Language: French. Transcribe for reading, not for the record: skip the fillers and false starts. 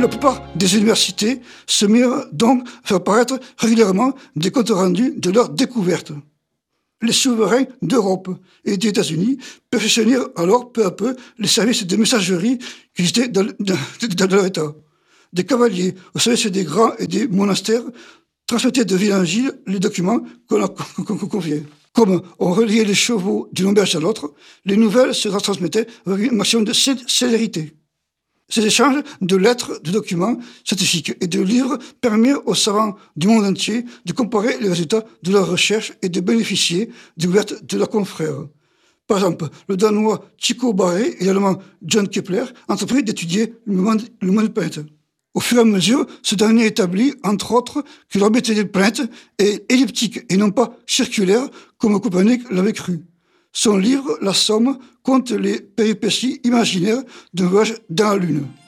La plupart des universités se mirent donc à faire paraître régulièrement des comptes rendus de leurs découvertes. Les souverains d'Europe et des États-Unis perfectionnèrent alors peu à peu les services de messagerie qui étaient dans leur État. Des cavaliers au service des grands et des monastères transmettaient de ville en ville les documents qu'on leur confiait. Comme on reliait les chevaux d'une auberge à l'autre, les nouvelles se transmettaient avec un maximum de célérité. Ces échanges de lettres, de documents scientifiques et de livres permirent aux savants du monde entier de comparer les résultats de leurs recherches et de bénéficier des découvertes de leurs confrères. Par exemple, le Danois Tycho Brahe et l'Allemand John Kepler entreprirent d'étudier le mouvement des planètes. Au fur et à mesure, ce dernier établit, entre autres, que l'orbite des planètes est elliptique et non pas circulaire, comme Copernic l'avait cru. Son livre, La Somme, compte les péripéties imaginaires d'un voyage dans la Lune.